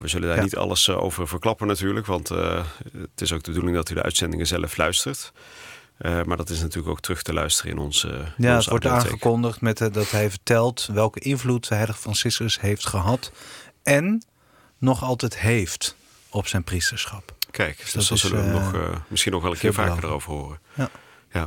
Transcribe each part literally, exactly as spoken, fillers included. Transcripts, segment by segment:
We zullen daar Ja. niet alles uh, over verklappen natuurlijk, want uh, het is ook de bedoeling dat u de uitzendingen zelf luistert. Uh, maar dat is natuurlijk ook terug te luisteren in onze uh, in Ja, onze het wordt audiotheek. aangekondigd met, uh, dat hij vertelt welke invloed de heilige Franciscus heeft gehad en nog altijd heeft op zijn priesterschap. Kijk, Dus dus dat dan zullen we is, nog, uh, uh, misschien nog wel een keer vaker belangrijk. erover horen. Ja. Ja.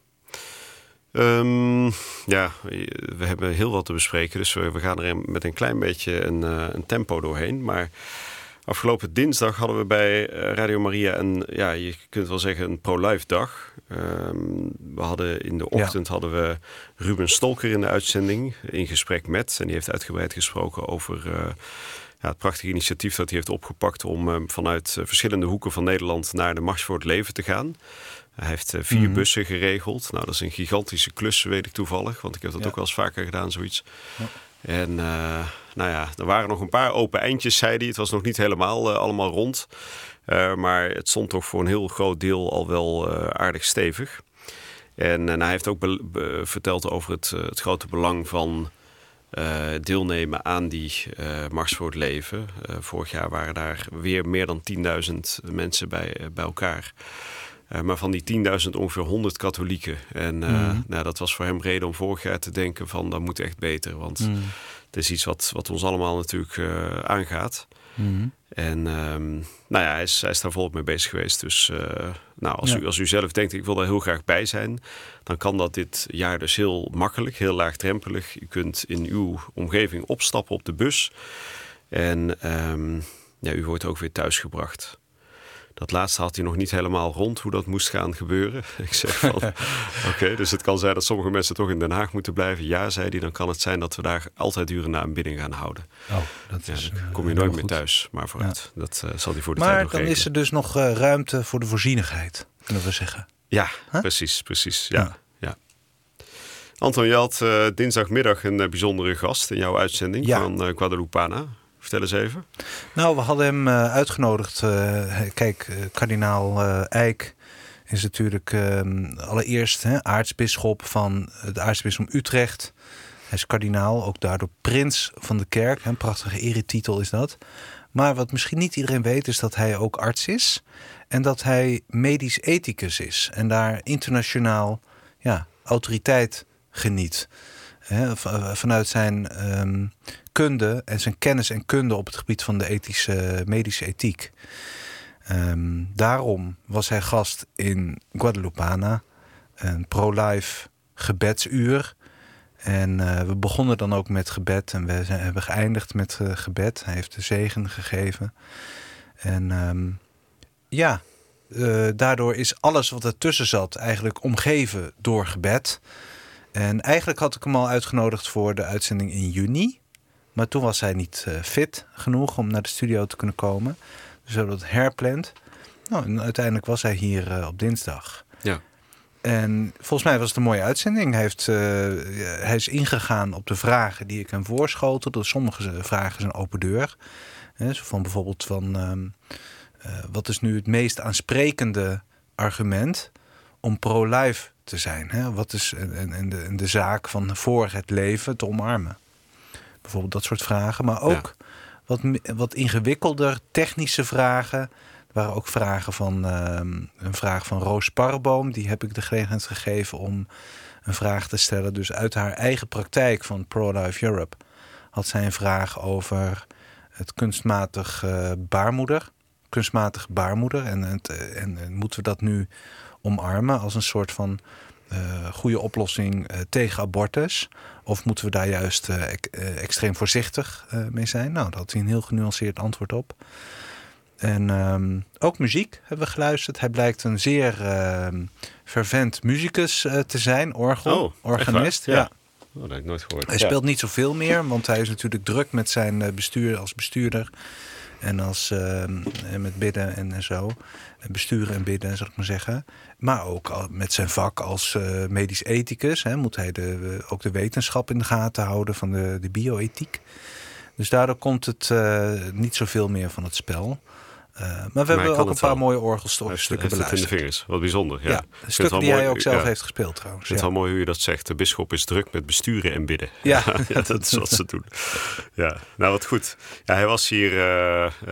Um, ja, we hebben heel wat te bespreken, dus we, we gaan er met een klein beetje een, uh, een tempo doorheen. Maar afgelopen dinsdag hadden we bij Radio Maria een, ja, je kunt wel zeggen een pro-life dag. Um, we hadden in de ochtend ja. hadden we Ruben Stolker in de uitzending in gesprek met. En die heeft uitgebreid gesproken over uh, ja, het prachtige initiatief dat hij heeft opgepakt om uh, vanuit uh, verschillende hoeken van Nederland naar de Mars voor het Leven te gaan. Hij heeft uh, vier mm-hmm. bussen geregeld. Nou, dat is een gigantische klus, weet ik toevallig. Want ik heb dat ja. ook wel eens vaker gedaan, zoiets. Ja. En uh, nou ja, er waren nog een paar open eindjes, zei hij. Het was nog niet helemaal uh, allemaal rond. Uh, maar het stond toch voor een heel groot deel al wel uh, aardig stevig. En uh, nou, hij heeft ook be- be- verteld over het, uh, het grote belang van uh, deelnemen aan die uh, Mars voor het Leven. Uh, vorig jaar waren daar weer meer dan tienduizend mensen bij, uh, bij elkaar. Uh, maar van die tienduizend ongeveer honderd katholieken. En uh, mm. nou, dat was voor hem reden om vorig jaar te denken van dat moet echt beter. Want mm. het is iets wat, wat ons allemaal natuurlijk uh, aangaat. Mm. En um, nou ja, hij is, hij is daar volop mee bezig geweest. Dus uh, nou, als, ja. u, als u zelf denkt ik wil daar heel graag bij zijn, dan kan dat dit jaar dus heel makkelijk, heel laagdrempelig. U kunt in uw omgeving opstappen op de bus. En um, ja, u wordt ook weer thuisgebracht. Dat laatste had hij nog niet helemaal rond hoe dat moest gaan gebeuren. Ik zeg van, oké, okay, dus het kan zijn dat sommige mensen toch in Den Haag moeten blijven. Ja, zei hij, dan kan het zijn dat we daar altijd uren na aanbidding gaan houden. Oh, dat ja, is, dan kom je uh, nooit meer goed. thuis, maar vooruit. Ja. Dat uh, zal hij voor de maar tijd nog dan regelen. is er dus nog uh, ruimte voor de voorzienigheid, kunnen we zeggen. Ja, huh? precies, precies. Ja, ja. ja. Anton, je had uh, dinsdagmiddag een uh, bijzondere gast in jouw uitzending ja. van uh, Guadalupana. Vertel eens even. Nou, we hadden hem uh, uitgenodigd. Uh, kijk, uh, kardinaal uh, Eijk is natuurlijk uh, allereerst hè, aartsbisschop van het aartsbisdom Utrecht. Hij is kardinaal, ook daardoor prins van de kerk. Een prachtige eretitel is dat. Maar wat misschien niet iedereen weet is dat hij ook arts is. En dat hij medisch ethicus is. En daar internationaal ja, autoriteit geniet. He, vanuit zijn um, kunde en zijn kennis en kunde op het gebied van de ethische, medische ethiek. Um, daarom was hij gast in Guadalupana, een pro-life gebedsuur. En uh, we begonnen dan ook met gebed en we zijn, hebben geëindigd met uh, gebed. Hij heeft de zegen gegeven. En um, ja, uh, daardoor is alles wat ertussen zat eigenlijk omgeven door gebed. En eigenlijk had ik hem al uitgenodigd voor de uitzending in juni. Maar toen was hij niet uh, fit genoeg om naar de studio te kunnen komen. Dus we hebben dat herpland. Nou, en uiteindelijk was hij hier uh, op dinsdag. Ja. En volgens mij was het een mooie uitzending. Hij, heeft, uh, hij is ingegaan op de vragen die ik hem voorschotelde. Sommige vragen zijn open deur. He, zo van bijvoorbeeld van... Um, uh, wat is nu het meest aansprekende argument om pro-life te zijn? Hè? Wat is en, en, de, en de zaak van voor het leven te omarmen? Bijvoorbeeld dat soort vragen. Maar ook ja. wat, wat ingewikkelder technische vragen. Er waren ook vragen van um, een vraag van Roos Parreboom. Die heb ik de gelegenheid gegeven om een vraag te stellen. Dus uit haar eigen praktijk van Pro-Life Europe had zij een vraag over het kunstmatig uh, baarmoeder. Kunstmatige baarmoeder. En, en, en, en moeten we dat nu omarmen als een soort van uh, goede oplossing uh, tegen abortus? Of moeten we daar juist uh, ek, uh, extreem voorzichtig uh, mee zijn? Nou, daar had hij een heel genuanceerd antwoord op. En um, ook muziek hebben we geluisterd. Hij blijkt een zeer uh, fervent muzikus uh, te zijn. Orgel, oh, organist. Ja. ja. Oh, dat heb ik nooit gehoord. Hij ja. speelt niet zoveel meer, want hij is natuurlijk druk met zijn bestuur als bestuurder. En als uh, met bidden en, en zo. Besturen en bidden, zal ik maar zeggen. Maar ook met zijn vak als uh, medisch ethicus. Hè, moet hij de, ook de wetenschap in de gaten houden van de, de bioethiek. Dus daardoor komt het uh, niet zoveel meer van het spel. Uh, maar we maar hebben ook een paar wel. mooie orgelstukken beluisterd. In de vingers. Wat bijzonder. Ja. Ja, stukken die mooi, hij ook zelf ja. heeft gespeeld trouwens. Ik vind ja. het wel mooi hoe je dat zegt. De bisschop is druk met besturen en bidden. Ja, ja dat is wat ze doen. Ja, nou wat goed. Ja, hij was hier uh,